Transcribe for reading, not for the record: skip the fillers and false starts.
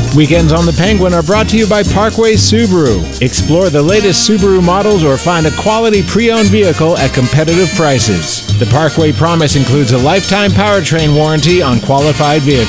Weekends on the Penguin are brought to you by Parkway Subaru. Explore the latest Subaru models or find a quality pre-owned vehicle at competitive prices. The Parkway Promise includes a lifetime powertrain warranty on qualified vehicles.